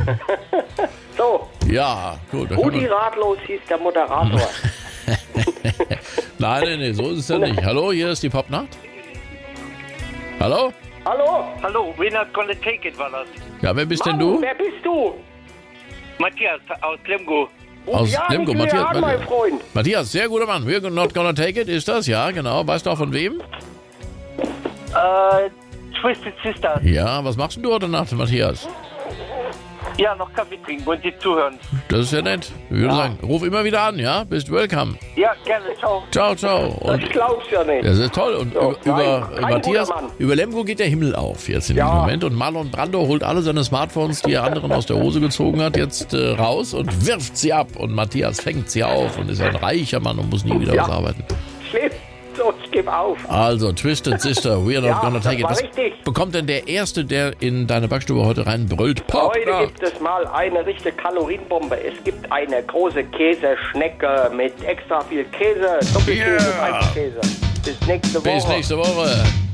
So, Ja, gut. Rudi Ratlos hieß der Moderator. Nein, so ist es ja nicht. Hallo, hier ist die Popnacht. Hallo? Hallo, Winner Gonna Take It war das. Ja, wer bist denn Manu, du? wer bist du? Matthias aus Lemgo. Aus ja, Lemgo, ich will Matthias. an, mein Freund. Matthias, sehr guter Mann. We're not gonna take it, ist das? Ja, genau. Weißt du auch von wem? Twisted Sisters. Ja, was machst denn du heute Nacht, Matthias? Ja, noch Kaffee trinken und dir zuhören. Das ist ja nett. Ich würde sagen, ruf immer wieder an, ja? Bist welcome. Ja, gerne, ciao. Ciao, ciao. Das Und glaubst du ja nicht. das ist toll. Und So, über kein Matthias, guter Mann. über Lemgo geht der Himmel auf jetzt in Ja. diesem Moment. Und Marlon Brando holt alle seine Smartphones, die er anderen aus der Hose gezogen hat, jetzt raus und wirft sie ab. Und Matthias fängt sie auf und ist ein reicher Mann und muss nie wieder was arbeiten. Schlimm. So, ich gebe auf. Also, Twisted Sister, we are not Ja, gonna take das it. war Was richtig. bekommt denn der Erste, der in deine Backstube heute reinbrüllt? Heute Popnacht. gibt es mal eine richtige Kalorienbombe. Es gibt eine große Käseschnecke mit extra viel Käse, Doppelkäse, Yeah. Einzelkäse. Bis nächste Woche. Bis nächste Woche.